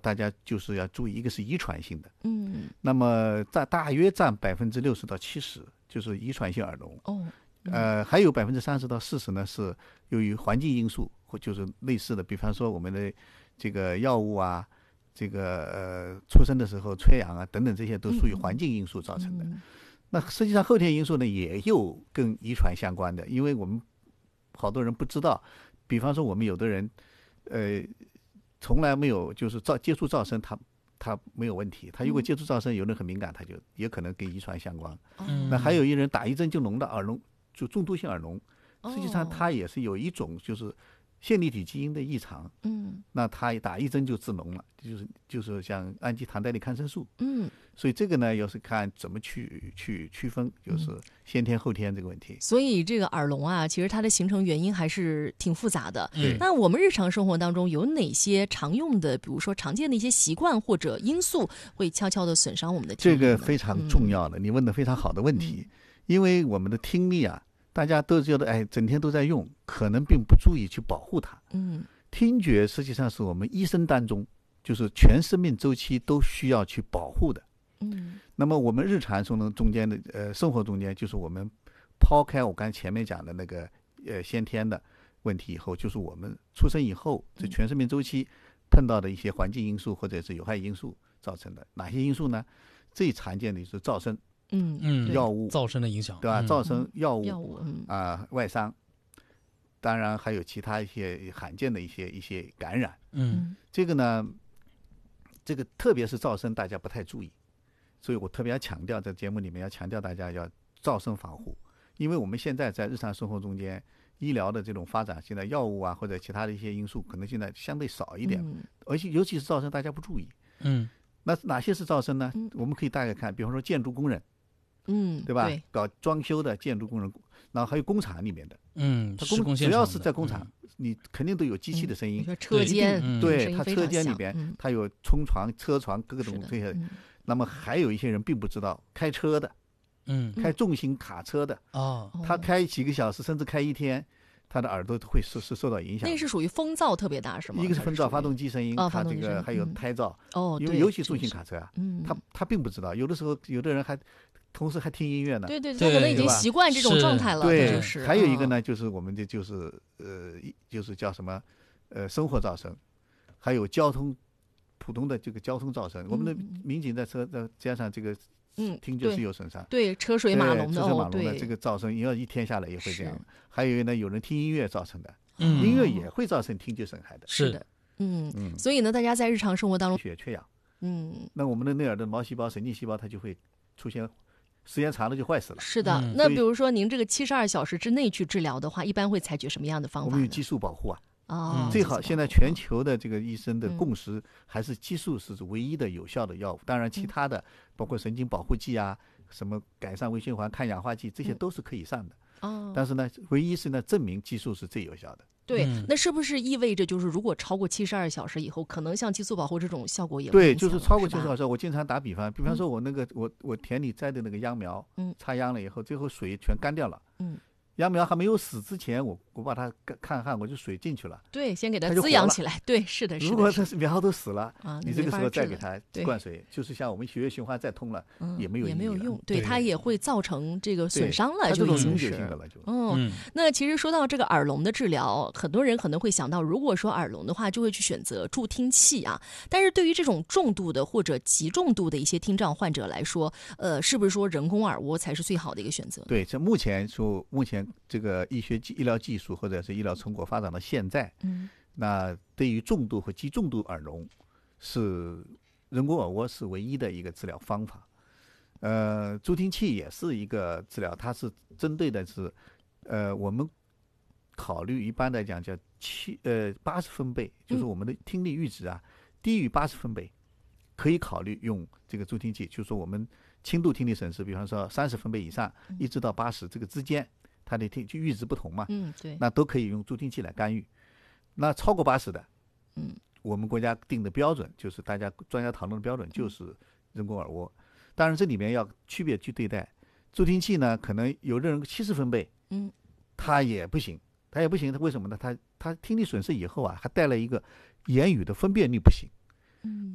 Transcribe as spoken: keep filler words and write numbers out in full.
大家就是要注意，一个是遗传性的， 嗯， 那么占大约占百分之六十到七十，就是遗传性耳聋。 哦，嗯、 呃，还有百分之三十到四十呢，是由于环境因素，或就是类似的，比方说我们的这个药物啊，这个呃出生的时候缺氧啊等等，这些都属于环境因素造成的。 嗯、 那实际上后天因素呢，也有跟遗传相关的，因为我们好多人不知道，比方说我们有的人，呃，从来没有就是噪接触噪声，他他没有问题，他如果接触噪声，有人很敏感，他就也可能跟遗传相关。 嗯、 那还有一人打一针就聋的耳聋，就中度性耳聋，实际上哦他也是有一种就是线粒体基因的异常， 嗯， 那他打一针就治聋了，就是就是像氨基糖代利抗生素。 嗯， 所以这个呢，要是看怎么去去区分，就是先天后天这个问题。 所以这个耳聋啊，其实它的形成原因还是挺复杂的。 对， 那我们日常生活当中有哪些常用的，比如说常见的一些习惯或者因素，会悄悄的损伤我们的听力呢？ 这个非常重要的，嗯、你问的非常好的问题，嗯、因为我们的听力啊，大家都觉得哎，整天都在用，可能并不注意去保护它。 嗯， 听觉实际上是我们一生当中，就是全生命周期都需要去保护的。 嗯， 那么我们日常中中间的呃生活中间，就是我们抛开我刚才前面讲的那个呃先天的问题以后，就是我们出生以后这全生命周期碰到的一些环境因素或者是有害因素造成的。哪些因素呢？最常见的就是噪声， 嗯嗯， 药物噪声的影响， 对吧？ 嗯、 噪声、药物、 药物嗯啊、呃、外伤，当然还有其他一些罕见的一些一些感染。 嗯， 这个呢，这个特别是噪声，大家不太注意。所以我特别要强调，在节目里面要强调大家要噪声防护，因为我们现在在日常生活中间，医疗的这种发展，现在药物啊或者其他的一些因素，可能现在相对少一点， 嗯、 而且尤其是噪声，大家不注意。 嗯， 那哪些是噪声呢？ 嗯、 我们可以大概看，比方说建筑工人， 嗯， 对吧？ 对， 搞装修的建筑工人，然后还有工厂里面的， 嗯， 他施工现场只要是在工厂， 嗯、 你肯定都有机器的声音。 嗯、你说车间， 嗯、 对，它车间里边， 嗯、 它有冲床、车床各种这些。 嗯、 那么还有一些人并不知道，开车的， 嗯， 开重型卡车的， 哦， 他开几个小时甚至开一天，他的耳朵会是是受到影响。 那是属于风噪特别大是吗？ 一个是风噪，发动机声音， 哦、 它这个还有胎噪。 哦， 因为尤其重型卡车啊， 嗯， 他他并不知道，有的时候有的人还同时还听音乐呢。 对对，他可能已经习惯这种状态了。 对， 就是还有一个呢，就是我们的就是呃，就是叫什么呃，生活噪声，还有交通普通的这个交通噪声。我们的民警在车在加上这个。嗯，听觉是有损伤， 对车水马龙的， 车水马龙的、 哦、 这个噪声，要一天下来也会这样。还有呢，有人听音乐造成的， 嗯、 音乐也会造成听觉损害的。 是的，嗯嗯。所以呢，大家在日常生活当中， 血缺氧， 嗯， 那我们的内耳的毛细胞、神经细胞它就会出现，时间长了就坏死了。 是的， 嗯、 那比如说您这个七十二小时之内去治疗的话，一般会采取什么样的方法呢？ 我们有激素保护啊。 哦， 最好现在全球的这个医生的共识还是激素是唯一的有效的药物，当然其他的包括神经保护剂啊，什么改善微循环、抗氧化剂，这些都是可以上的。 哦， 但是呢，唯一是呢证明激素是最有效的。 对，嗯、那是不是意味着就是如果超过七十二小时以后，可能像激素保护这种效果也对，就是超过七十二小时。 我我经常打比方，比方说我那个、嗯、我我田里栽的那个秧苗，嗯，插秧了以后，最后水全干掉了，嗯。秧苗还没有死之前，我我把它看看，我就水进去了。 对，先给它滋养起来。对，是的，是的。 如果它苗都死了， 啊， 你这个时候再给它灌水，就是像我们血液循环再通了， 嗯、 也没有也没有用。 对， 它也会造成这个损伤了， 就已经是。的了就。 嗯，那其实说到这个耳聋的治疗，很多人可能会想到，如果说耳聋的话，就会去选择助听器啊。但是对于这种重度的或者极重度的一些听障患者来说，呃，是不是说人工耳蜗才是最好的一个选择？ 对，这目前说，目前这个医学医疗技术或者是医疗成果发展到现在，嗯，那对于重度和极重度耳聋，是人工耳蜗是唯一的一个治疗方法。呃，助听器也是一个治疗，它是针对的是，呃，我们考虑一般来讲叫七呃八十分贝，就是我们的听力阈值啊、嗯、低于八十分贝，可以考虑用这个助听器，就是说我们轻度听力损失，比方说三十分贝以上，一直到八十这个之间。它的听就阈值不同嘛， 嗯，对， 那都可以用助听器来干预。那超过八十的，嗯，我们国家定的标准就是大家专家讨论的标准就是人工耳蜗。当然这里面要区别去对待，助听器呢，可能有的人七十分贝，嗯，它也不行，它也不行，它为什么呢？它它听力损失以后啊，还带来一个言语的分辨率不行，嗯，